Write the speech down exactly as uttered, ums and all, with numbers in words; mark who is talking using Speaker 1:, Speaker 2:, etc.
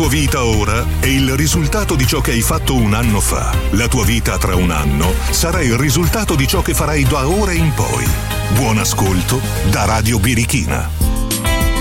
Speaker 1: tua vita ora è il risultato di ciò che hai fatto un anno fa. La tua vita tra un anno sarà il risultato di ciò che farai da ora in poi. Buon ascolto da Radio Birichina.